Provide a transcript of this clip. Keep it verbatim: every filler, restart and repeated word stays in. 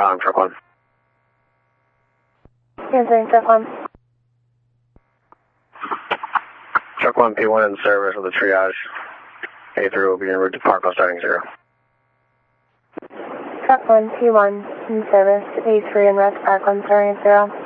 Um, truck one. Answering truck one. Truck one, P one in service with the triage. A three will be en route to Parkville starting zero. Truck one, P one in service, A three and rest Parkland starting at zero.